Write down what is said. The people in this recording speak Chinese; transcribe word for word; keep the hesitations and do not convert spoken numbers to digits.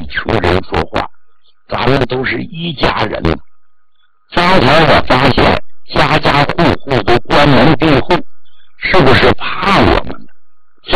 群人说话，咱们都是一家人。刚才我发现家家户户都关门闭户，是不是